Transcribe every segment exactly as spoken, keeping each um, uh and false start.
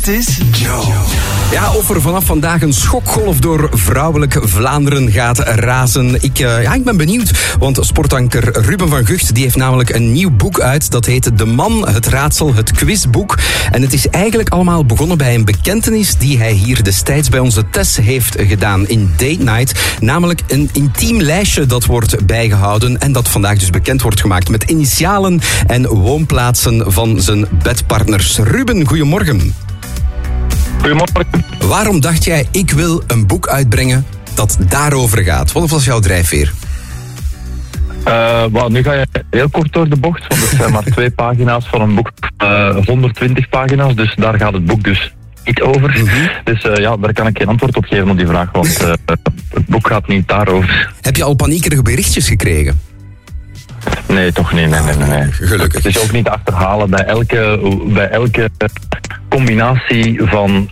Het is Joe. Ja, of er vanaf vandaag een schokgolf door vrouwelijk Vlaanderen gaat razen. Ik, uh, ja, ik ben benieuwd, want sportanker Ruben van Gucht die heeft namelijk een nieuw boek uit. Dat heet De Man, het Raadsel, het Quizboek. En het is eigenlijk allemaal begonnen bij een bekentenis die hij hier destijds bij onze Tess heeft gedaan in Date Night. Namelijk een intiem lijstje dat wordt bijgehouden en dat vandaag dus bekend wordt gemaakt met initialen en woonplaatsen van zijn bedpartners. Ruben, goedemorgen. Goedemorgen. Waarom dacht jij, ik wil een boek uitbrengen dat daarover gaat? Wat was jouw drijfveer? Uh, well, nu ga je heel kort door de bocht, want het zijn maar twee pagina's van een boek, uh, honderdtwintig pagina's, dus daar gaat het boek dus niet over. Mm-hmm. Dus uh, ja, daar kan ik geen antwoord op geven op die vraag, want uh, het boek gaat niet daarover. Heb je al paniekerige berichtjes gekregen? Nee, toch niet. Nee, nee, nee, nee. Gelukkig. Het is ook niet te achterhalen bij elke, bij elke combinatie van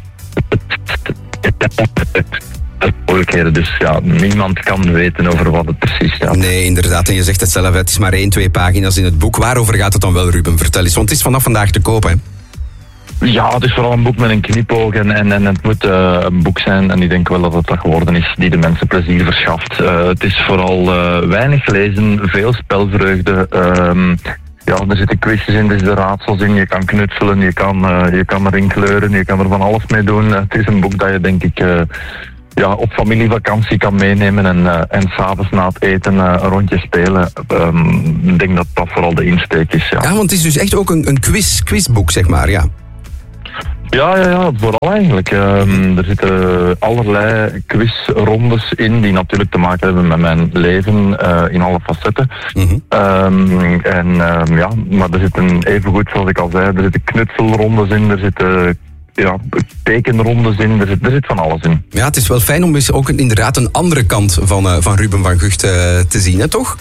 mogelijkheden. Dus ja, niemand kan weten over wat het precies gaat. Nee, inderdaad. En je zegt het zelf, het is maar één, twee pagina's in het boek. Waarover gaat het dan wel, Ruben? Vertel eens, want het is vanaf vandaag te koop, hè? Ja, het is vooral een boek met een knipoog en, en, en het moet uh, een boek zijn, en ik denk wel dat het dat geworden is, die de mensen plezier verschaft. Uh, het is vooral uh, weinig lezen, veel spelvreugde. Um, ja, er zitten quizjes in, er zitten raadsels in, je kan knutselen, je kan, uh, je kan erin kleuren, je kan er van alles mee doen. Het is een boek dat je denk ik uh, ja, op familievakantie kan meenemen en, uh, en s'avonds na het eten uh, een rondje spelen. Um, ik denk dat dat vooral de insteek is. Ja, ja, want het is dus echt ook een, een quiz, quizboek, zeg maar, ja. Ja, ja, ja, vooral eigenlijk. Um, er zitten allerlei quizrondes in die natuurlijk te maken hebben met mijn leven uh, in alle facetten. Mm-hmm. Um, en um, ja, maar er zitten evengoed, zoals ik al zei, er zitten knutselrondes in, er zitten ja, tekenrondes in, er zit, er zit van alles in. Ja, het is wel fijn om eens ook een, inderdaad een andere kant van, uh, van Ruben van Gucht uh, te zien, hè, toch?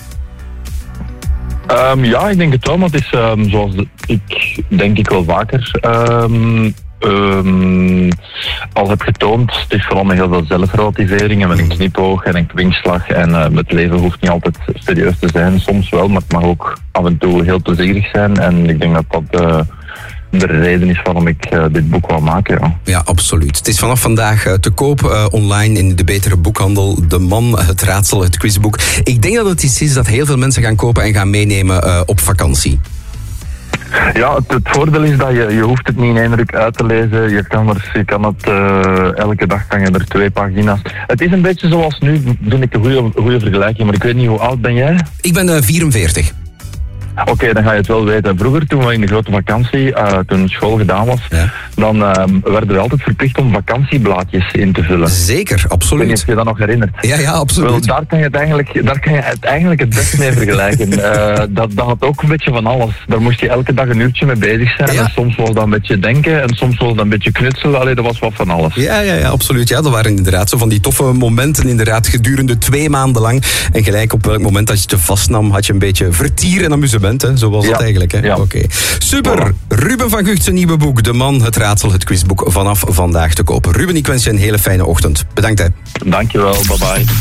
Um, ja, ik denk het wel, maar het is um, zoals de, ik denk ik wel vaker um, um, al heb getoond. Het is vooral met heel veel zelfrelativering en met een knipoog en een kwinkslag. En uh, het leven hoeft niet altijd serieus te zijn, soms wel, maar het mag ook af en toe heel plezierig zijn. En ik denk dat dat uh, de reden is waarom ik uh, dit boek wil maken. Ja. Ja, absoluut. Het is vanaf vandaag uh, te koop uh, online in de betere boekhandel. De Man, het Raadsel, het Quizboek. Ik denk dat het iets is dat heel veel mensen gaan kopen en gaan meenemen uh, op vakantie. Ja, het, het voordeel is dat je, je hoeft het niet in één ruk uit te lezen. Je kan, er, je kan het, uh, elke dag kan je er twee pagina's. Het is een beetje zoals nu, vind ik een goede vergelijking, maar ik weet niet, hoe oud ben jij? Ik ben uh, vierenveertig. Oké, okay, dan ga je het wel weten. Vroeger, toen we in de grote vakantie, uh, toen school gedaan was, ja. dan uh, werden we altijd verplicht om vakantieblaadjes in te vullen. Zeker, absoluut. Ik weet niet of je dat nog herinnert. Ja, ja, absoluut. Wel, daar kan je het eigenlijk, daar kan je het eigenlijk het best mee vergelijken. uh, dat, dat had ook een beetje van alles. Daar moest je elke dag een uurtje mee bezig zijn. Ja. En soms was dat een beetje denken en soms was dat een beetje knutselen. Allee, dat was wat van alles. Ja, ja, ja, absoluut. Ja, dat waren inderdaad zo van die toffe momenten, inderdaad, gedurende twee maanden lang. En gelijk op welk moment dat je het vastnam, had je een beetje vertier en amusement, hè. Zo was ja. het eigenlijk, hè? Ja. Oké. Okay. Super. Voilà. Ruben van Gucht, zijn nieuwe boek, De Man, het Raadsel, het Quizboek, vanaf vandaag te kopen. Ruben, ik wens je een hele fijne ochtend. Bedankt, hè. Dankjewel, bye bye.